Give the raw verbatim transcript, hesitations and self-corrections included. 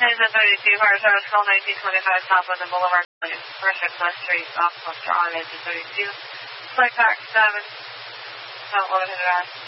Transit thirty-two, Fire Service Call nineteen twenty-five, South Woodland Boulevard, First Plus Street, off Cluster on engine thirty-two, Flight Pack seven, South Woodland, Hidden